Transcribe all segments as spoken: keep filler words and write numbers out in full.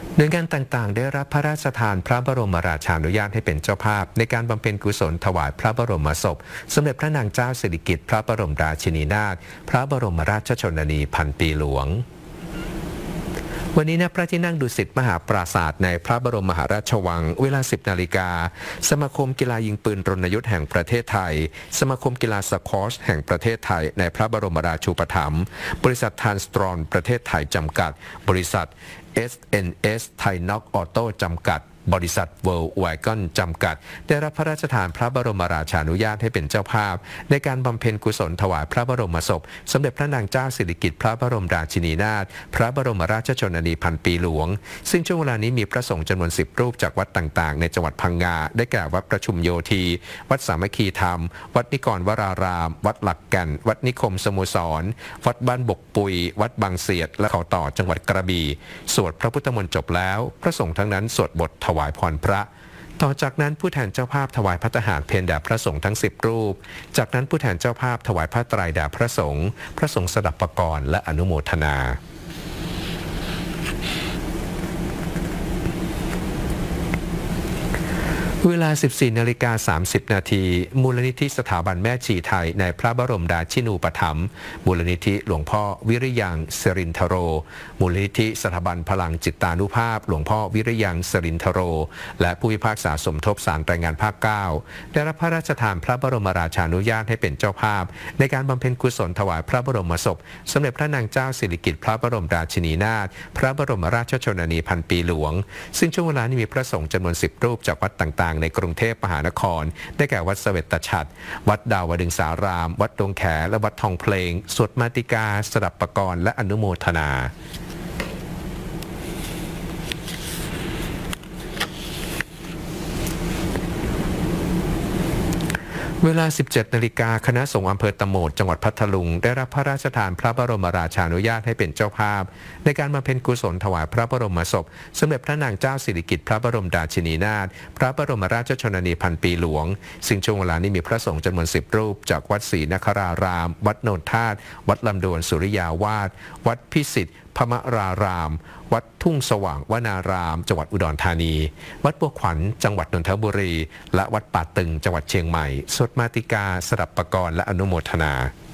หน่วยงานต่างๆได้รับพระราชทานพระบรมราชานุญาตให้เป็นเจ้าภาพในการบำเพ็ญกุศลถวายพระบรมศพสมเด็จพระนางเจ้าสิริกิติ์พระบรมราชินีนาถพระบรมราชชนนีพันปีหลวงวันนี้ณพระที่นั่งดุสิตมหาปราสาทในพระบรมมหาราชวังเวลา สิบนาฬิกาสมาคมกีฬายิงปืนรณยุทธ์แห่งประเทศไทยสมาคมกีฬาสควอชแห่งประเทศไทยในพระบรมราชูปถัมภ์บริษัททานสตรอนประเทศไทยจำกัดบริษัท เอส เอ็น เอส ไทยน็อกออโต้จำกัดบริษัทเวิลด์ไวกอนจำกัดได้รับพระราชทานพระบรมราชานุญาตให้เป็นเจ้าภาพในการบำเพ็ญกุศลถวายพระบรมศพสมเด็จพระนางเจ้าสิริกิติ์พระบรมราชินีนาถพระบรมราชชนนีพันปีหลวงซึ่งช่วงเวลานี้มีพระสงฆ์จำนวนสิบรูปจากวัดต่างๆในจังหวัดพังงาได้แก่วัดประชุมโยธีวัดสามัคคีธรรมวัดนิกรวรารามวัดหลักแก่นวัดนิคมสโมสรวัดบ้านบกปุยวัดบางเสียดและเขาต่อจังหวัดกระบี่สวดพระพุทธมนต์จบแล้วพระสงฆ์ทั้งนั้นสวดบทถวายพรพระต่อจากนั้นผู้แทนเจ้าภาพถวายภัตตาหารเพลแด่พระสงฆ์ทั้งสิบรูปจากนั้นผู้แทนเจ้าภาพถวายผ้าไตรแด่พระสงฆ์พระสงฆ์สดับปกรณ์และอนุโมทนาเวลา สิบสี่นาฬิกาสามสิบนาทีมูลนิธิสถาบันแม่ชีไทยในพระบรมราชินูปถัมภ์มูลนิธิหลวงพ่อวิริยังสรินทโรมูลนิธิสถาบันพลังจิตตานุภาพหลวงพ่อวิริยังสรินทโรและผู้พิพากษาสมทบศาลแรงงานภาคเก้าได้รับพระราชทานพระบรมราชานุญาตให้เป็นเจ้าภาพในการบำเพ็ญกุศลถวายพระบรมศพสมเด็จพระนางเจ้าสิริกิติ์พระบรมราชินีนาถพระบรมราชชนนีพันปีหลวงซึ่งช่วงเวลานี้มีพระสงฆ์จำนวนสิบรูปจากวัดต่างในกรุงเทพมหานครได้แก่วัดเสวตฉัตรวัดดาวดึงสารามวัดดงแขและวัดทองเพลงสวดมาติกาสดับปกรณ์และอนุโมทนาเวลา สิบเจ็ดนาฬิกาคณะสงฆ์อำเภอตะโหมดจังหวัดพัทลุงได้รับพระราชทานพระบรมราชานุญาตให้เป็นเจ้าภาพในการบำเพ็ญกุศลถวายพระบรมศพสมเด็จพระนางเจ้าสิริกิติ์พระบรมราชินีนาถพระบรมราชชนนีพันปีหลวงซึ่งช่วงเวลานี้มีพระสงฆ์จำนวนสิบรูปจากวัดศรีนครารามวัดโนนธาตุวัดลำดวนสุริยาวาสวัดพิสิทธิ์พมรารามวัดทุ่งสว่างวนารามจังหวัดอุดรธานีวัดบัวขวัญจังหวัดนนทบุรีและวัดป่าตึงจังหวัดเชียงใหม่สวดมาติกาสดับปกรณ์และอนุโมทนา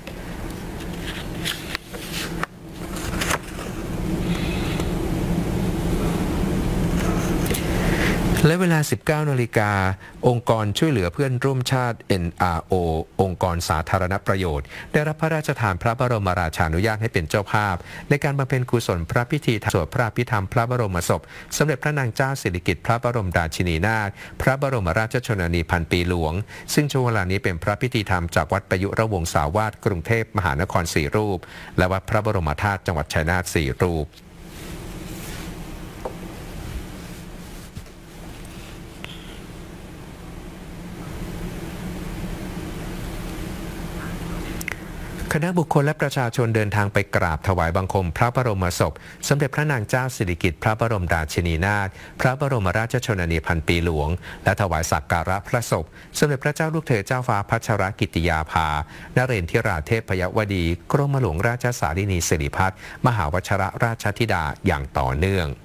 และเวลา สิบเก้านาฬิกาองค์กรช่วยเหลือเพื่อนร่วมชาติ เอ็น อาร์ โอ องค์กรสาธารณประโยชน์ได้รับพระราชทานพระบรมราชานุญาตให้เป็นเจ้าภาพในการบำเพ็ญกุศลพระพิธีสวดพระอภิธรรมพระบรมศพสมเด็จพระนางเจ้าสิริกิติ์พระบรมราชินีนาถพระบรมราชชนนีพันปีหลวงซึ่งช่วงเวลานี้เป็นพระพิธีธรรมจากวัดประยุรวงศาวาสกรุงเทพมหานครสี่รูปและวัดพระบรมธาตุจังหวัดชัยนาทสี่รูปคณะบุคคลและประชาชนเดินทางไปกราบถวายบังคมพระบรมศพสมเด็จพระนางเจ้าสิริกิติ์พระบรมราชินีนาถพระบรมราชชนนีพันปีหลวงและถวายสักการะพระศพสมเด็จพระเจ้าลูกเธอเจ้าฟ้าพัชรกิติยาภานเรนทิราเทพยวดีกรมหลวงราชสารินีสิริพัฒน์มหาวชรราชธิดาอย่างต่อเนื่อง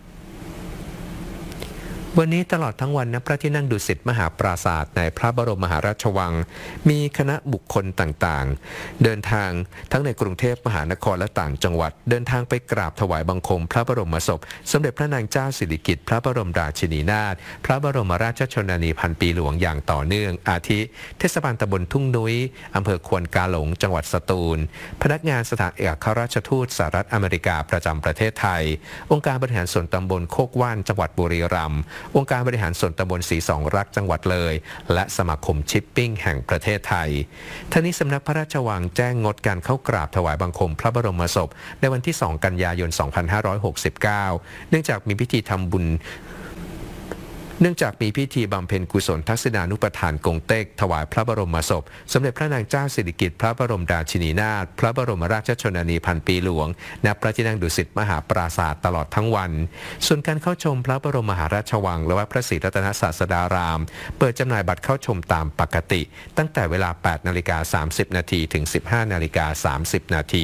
วันนี้ตลอดทั้งวันณพระที่นั่งดุสิตมหาปราสาทในพระบรมมหาราชวังมีคณะบุคคลต่างๆเดินทางทั้งในกรุงเทพมหานครและต่างจังหวัดเดินทางไปกราบถวายบังคมพระบรมศพสมเด็จพระนางเจ้าสิริกิติ์พระบรมราชินีนาถพระบรมราชชนนีพันปีหลวงอย่างต่อเนื่องอาทิเทศบาลตำบลทุ่งนุ้ยอำเภอควนกาหลงจังหวัดสตูลพนักงานสถานเอกอัครราชทูตสหรัฐอเมริกาประจำประเทศไทยองค์การบริหารส่วนตำบลโคกว่านจังหวัดบุรีรัมย์องค์การบริหารส่วนตำบลศรีสองรักจังหวัดเลยและสมาคมชิปปิ้งแห่งประเทศไทยทั้งนี้สำนักพระราชวังแจ้งงดการเข้ากราบถวายบังคมพระบรมศพในวันที่สองกันยายนสองพันห้าร้อยหกสิบเก้าเนื่องจากมีพิธีทำบุญ เนื่องจากมีพิธีบำเพ็ญกุศลทักษิณานุปทานกงเต็กถวายพระบรมศพสมเด็จพระนางเจ้าสิริกิติ์พระบรมราชินีนาถพระบรมราชชนนีพันปีหลวงณพระที่นั่งดุสิตมหาปราสาทตลอดทั้งวันส่วนการเข้าชมพระบรมมหาราชวังและวัดพระศรีรัตนศาสดารามเปิดจำหน่ายบัตรเข้าชมตามปกติตั้งแต่เวลา แปดนาฬิกาสามสิบนาทีถึง สิบห้านาฬิกาสามสิบนาที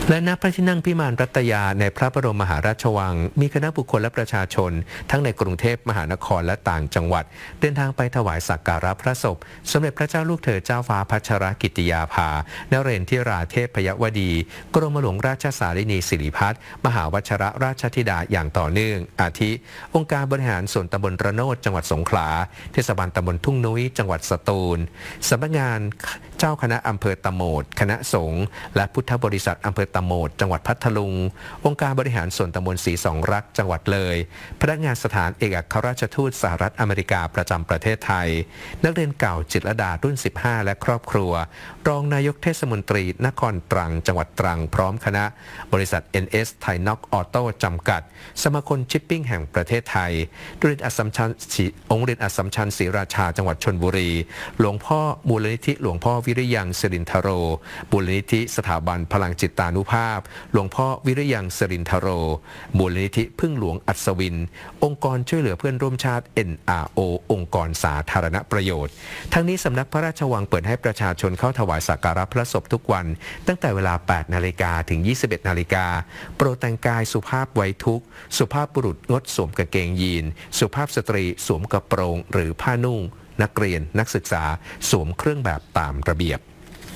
และณพระที่นั่งพิมานรัตยาในพระบรมมหาราชวังมีคณะบุคคลและประชาชนทั้งในกรุงเทพมหานครและต่างจังหวัดเดินทางไปถวายสักการะพระศพสมเด็จพระเจ้าลูกเธอเจ้าฟ้าพัชรกิติยาภานเรนทิราเทพยวดีกรมหลวงราชสารินีสิริพัฒน์มหาวชรราชธิดาอย่างต่อเนื่องอาทิองค์การบริหารส่วนตำบลระโนดจังหวัดสงขลาเทศบาลตำบลทุ่งนุ้ยจังหวัดสตูลสำนักงานเจ้าคณะอำเภอตะโหมดคณะสงฆ์และพุทธบริษัทอำเภอตะโหมดจังหวัดพัทลุงองค์การบริหารส่วนตำบลศรีสองรักจังหวัดเลยพนักงานสถานเอกอัครราชทูตสหรัฐอเมริกาประจำประเทศไทยนักเรียนเก่าจิตรลดารุ่นสิบห้าและครอบครัวรองนายกเทศมนตรีนครตรังจังหวัดตรังพร้อมคณะบริษัท เอ็น เอส ไทยน็อกออโต้จำกัดสมาคมชิปปิ้งแห่งประเทศไทยโรงเรียนอัสสัมชัญองค์เรียนอัสสัมชัญศรีราชาจังหวัดชลบุรีหลวงพ่อมูลนิธิหลวงพ่อวิริยังสิรินทโรมูลนิธิสถาบันพลังจิตตานุภาพหลวงพ่อวิริยังสิรินทโรมูลนิธิพึ่งหลวงอัศวินองค์กรช่วยเหลือเพื่อนร่วมชาติ เอ็น อาร์ โอ องค์กรสาธารณประโยชน์ทั้งนี้สำนักพระราชวังเปิดให้ประชาชนเข้าถวายสักการะพระศพทุกวันตั้งแต่เวลา แปดนาฬิกา ถึง ยี่สิบเอ็ดนาฬิกาโปรดแต่งกายสุภาพไว้ทุกข์สุภาพบุรุษงดสวมกางเกงยีนสุภาพสตรีสวมกระโปรงหรือผ้านุ่งนักเรียนนักศึกษาสวมเครื่องแบบตามระเบียบ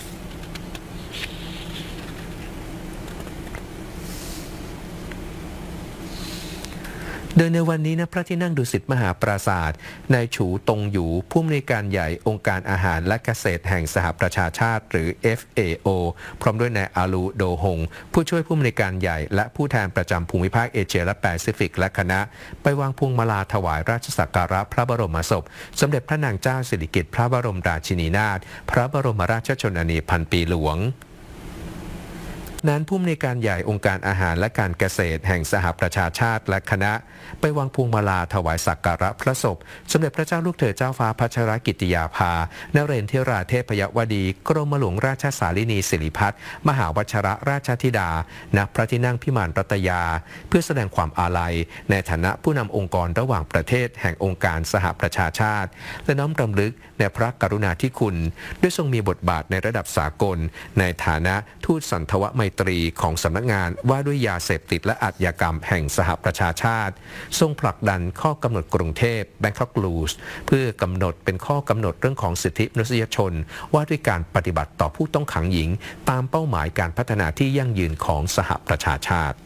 โดยในวันนี้นะพระที่นั่งดุสิตมหาปราสาทนายฉูตงหยูผู้อำนวยการใหญ่องค์การอาหารและเกษตรแห่งสหประชาชาติหรือ เอฟ เอ โอ พร้อมด้วยนายอาลูโดฮงผู้ช่วยผู้อำนวยการใหญ่และผู้แทนประจำภูมิภาคเอเชียและแปซิฟิกและคณะไปวางพวงมาลาถวายราชสักการะพระบรมศพสมเด็จพระนางเจ้าสิริกิติ์พระบรมราชินีนาถพระบรมราชชนนีพันปีหลวงนั้นผู้อำนวยการใหญ่องค์การอาหารและการเกษตรแห่งสหประชาชาติและคณะไปวางพวงมาลาถวายสักการะพระศพสมเด็จพระเจ้าลูกเธอเจ้าฟ้าพัชรกิติยาภานเรนทิราเทพยวดีกรมหลวงราชสารินีสิริพัฒน์มหาวชรราชธิดาณพระที่นั่งพิมานรัตยาเพื่อแสดงความอาลัยในฐานะผู้นำองค์กรระหว่างประเทศแห่งองค์การสหประชาชาติและน้อมรำลึกในพระกรุณาธิคุณด้วยทรงมีบทบาทในระดับสากลในฐานะทูตสันทวไมตรีของสำนักงานว่าด้วยยาเสพติดและอาชญากรรมแห่งสหประชาชาติทรงผลักดันข้อกำหนดกรุงเทพ Bangkok Rules เพื่อกำหนดเป็นข้อกำหนดเรื่องของสิทธิมนุษยชนว่าด้วยการปฏิบัติต่อผู้ต้องขังหญิงตามเป้าหมายการพัฒนาที่ยั่งยืนของสหประชาชาติ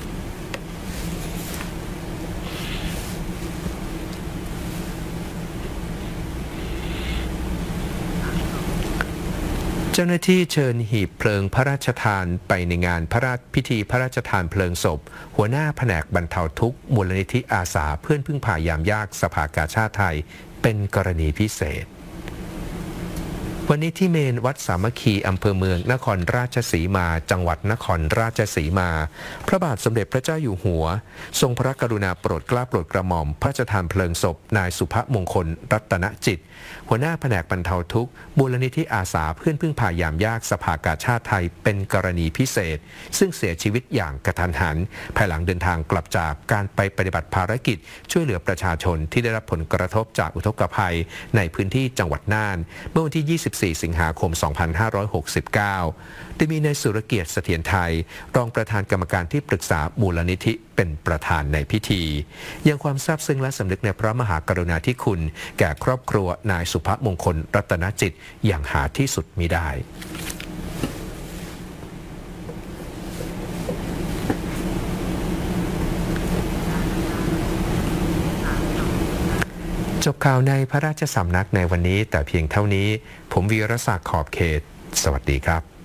เจ้าหน้าที่เชิญหีบเพลิงพระราชทานไปในงานพระราชพิธีพระราชทานเพลิงศพหัวหน้าแผนกบรรเทาทุกข์มูลนิธิอาสาเพื่อนพึ่งพายามยากสภากาชาดไทยเป็นกรณีพิเศษวันนี้ที่เมนวัดสามัคคีอำเภอเมืองนครราชสีมาจังหวัดนครราชสีมาพระบาทสมเด็จพระเจ้าอยู่หัวทรงพระกรุณาโปรดเกล้าโปรดกระหม่อมพระราชทานเพลิงศพนายสุภมงคลรัตนจิตหัวหน้าแผนกบรรเทาทุกข์มูลนิธิอาสาเพื่อนพึ่งพายามยากสภากาชาดไทยเป็นกรณีพิเศษซึ่งเสียชีวิตอย่างกระทันหันภายหลังเดินทางกลับจากการไปปฏิบัติภารกิจช่วยเหลือประชาชนที่ได้รับผลกระทบจากอุทกภัยในพื้นที่จังหวัดน่านเมื่อวันที่ยี่สิบสี่สิงหาคมสองพันห้าร้อยหกสิบเก้าโดยมีนายสุรเกียรติเสถียรไทยรองประธานกรรมการที่ปรึกษามูลนิธิเป็นประธานในพิธียังความซาบซึ้งและสำนึกในพระมหากรุณาธิคุณแก่ครอบครัวนายสุภมงคลรัตนจิตอย่างหาที่สุดมิได้จบข่าวในพระราชสำนักในวันนี้แต่เพียงเท่านี้ผมวีรศักดิ์ขอบเขตสวัสดีครับ